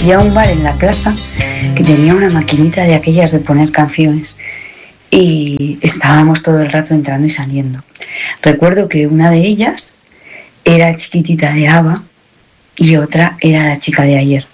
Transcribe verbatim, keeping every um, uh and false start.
Había un bar en la plaza que tenía una maquinita de aquellas de poner canciones y estábamos todo el rato entrando y saliendo. Recuerdo que una de ellas era Chiquitita de ABBA y otra era La chica de ayer.